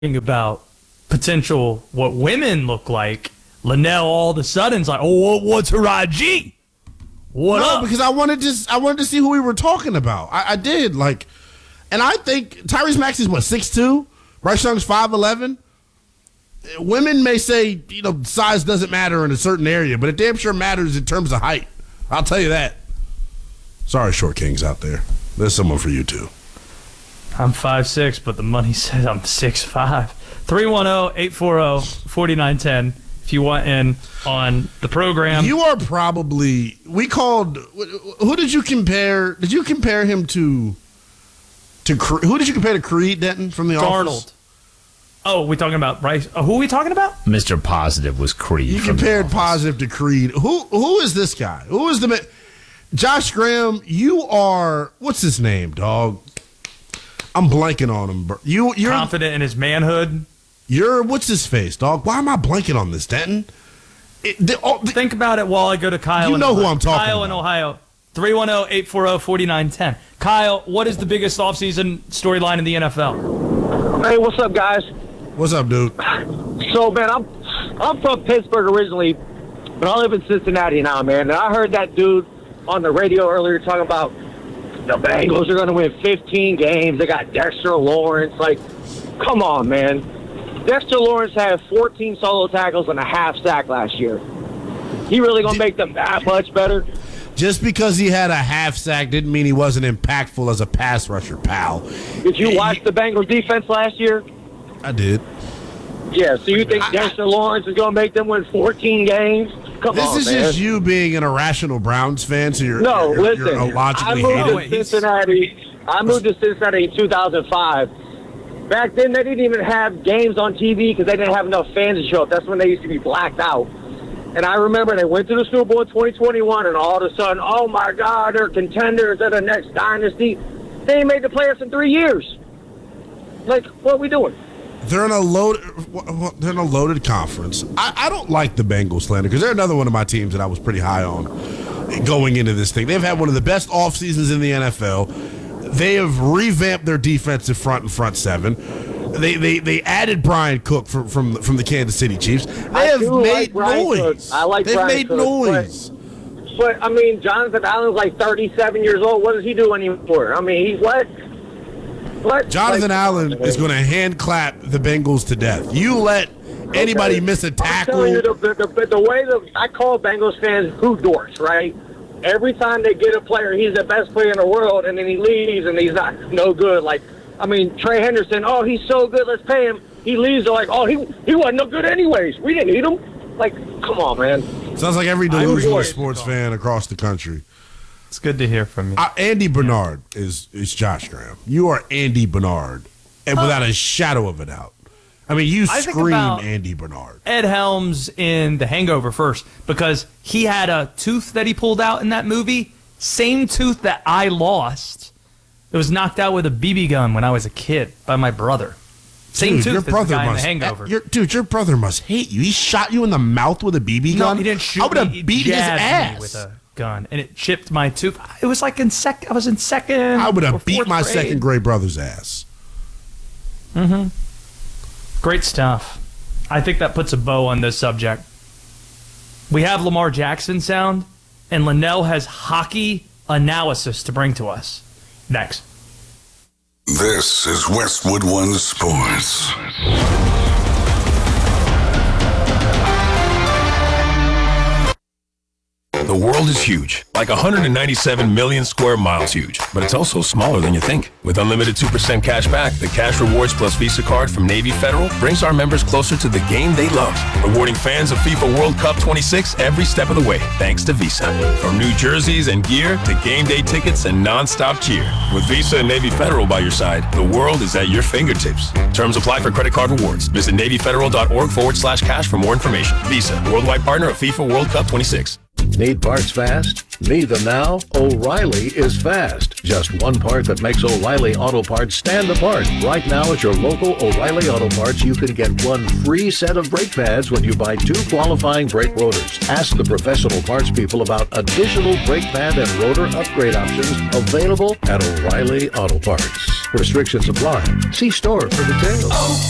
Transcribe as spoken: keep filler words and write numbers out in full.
about potential what women look like, Linnell all of a sudden's like, oh, what's her I G? What no, up? because I wanted to I wanted to see who we were talking about. I, I did like, and I think Tyrese Maxey's what six two, Bryce Young's five eleven. Women may say, you know, size doesn't matter in a certain area, but it damn sure matters in terms of height. I'll tell you that. Sorry, short kings out there. There's someone for you too. I'm five six, but the money says I'm six five. three one zero, eight four zero, four nine one zero if you want in on the program. You are probably, we called, who did you compare, did you compare him to, to who did you compare to Creed, Denton, from The Darnold. Office? Oh, we talking about Bryce? Oh, who are we talking about? Mister Positive was Creed. You compared Positive to Creed. Who Who is this guy? Who is the man? Josh Graham, you are, what's his name, dog? I'm blanking on him. Bro. You, you're confident in his manhood. You're, what's his face, dog? Why am I blanking on this, Denton? It, the, oh, the, Think about it while I go to Kyle. You in know Ohio. who I'm talking Kyle about. in Ohio. three one zero, eight four zero, four nine one zero. Kyle, what is the biggest offseason storyline in the N F L? Hey, what's up, guys? What's up, dude? So, man, I'm I'm from Pittsburgh originally, but I live in Cincinnati now, man. And I heard that dude on the radio earlier talking about the Bengals are going to win fifteen games. They got Dexter Lawrence. Like, come on, man. Dexter Lawrence had fourteen solo tackles and a half sack last year. He really going to make them that much better? Just because he had a half sack didn't mean he wasn't impactful as a pass rusher, pal. Did you watch the Bengals defense last year? I did. Yeah, so you think I, Dexter Lawrence is going to make them win fourteen games? Come this on, is man. just you being an irrational Browns fan, so you're, No, you're, listen. you're illogically I moved hated. to Cincinnati. I moved to Cincinnati in two thousand five. Back then, they didn't even have games on T V because they didn't have enough fans to show up. That's when they used to be blacked out. And I remember they went to the Super Bowl in twenty twenty-one, and all of a sudden, oh, my God, they're contenders. They're the next dynasty. They ain't made the playoffs in three years. Like, what are we doing? They're in a loaded. They're in a loaded conference. I, I don't like the Bengals slander because they're another one of my teams that I was pretty high on going into this thing. They've had one of the best off seasons in the N F L. They have revamped their defensive front and front seven. They they, they added Brian Cook from from from the Kansas City Chiefs. They I have do made like Brian noise. Cook. I like They've Brian made Cook, noise. But, but, I mean, Jonathan Allen's like thirty-seven years old. What does he do anymore? I mean, he's what? What? Jonathan like, Allen is going to hand clap the Bengals to death. You let anybody okay. miss a I'm tackle. telling you, the, the, the, the way the, I call Bengals fans who dorks, right? Every time they get a player, he's the best player in the world, and then he leaves, and he's not no good. Like, I mean, Trey Henderson, oh, he's so good, let's pay him. He leaves, they're like, oh, he he wasn't no good anyways. We didn't need him. Like, come on, man. Sounds like every delusional enjoy it. sports fan across the country. It's good to hear from you. Uh, Andy Bernard is is Josh Graham. You are Andy Bernard, and without a shadow of a doubt. I mean, you I think scream about Andy Bernard. Ed Helms in The Hangover first, because he had a tooth that he pulled out in that movie. Same tooth that I lost. It was knocked out with a B B gun when I was a kid by my brother. Same Dude, tooth your as the brother guy in The must, Hangover. your, dude, your brother must hate you. He shot you in the mouth with a B B No, gun. he didn't shoot I would have me. He beat his jabbed ass me with a gun, and it chipped my tooth. It was like in sec. I was in second. I would or have beat fourth my grade. second grade brother's ass. Mm-hmm. Great stuff. I think that puts a bow on this subject. We have Lamar Jackson sound, and Linnell has hockey analysis to bring to us. Next. This is Westwood One Sports. The world is huge, like one hundred ninety-seven million square miles huge, but it's also smaller than you think. With unlimited two percent cash back, the Cash Rewards Plus Visa card from Navy Federal brings our members closer to the game they love, rewarding fans of FIFA World Cup twenty-six every step of the way, thanks to Visa. From new jerseys and gear to game day tickets and non-stop cheer. With Visa and Navy Federal by your side, the world is at your fingertips. Terms apply for credit card rewards. Visit NavyFederal.org forward slash cash for more information. Visa, worldwide partner of FIFA World Cup twenty-six. Need parts fast? Need them now? O'Reilly is fast. Just one part that makes O'Reilly Auto Parts stand apart. Right now at your local O'Reilly Auto Parts, you can get one free set of brake pads when you buy two qualifying brake rotors. Ask the professional parts people about additional brake pad and rotor upgrade options available at O'Reilly Auto Parts. Restrictions apply. See store for details.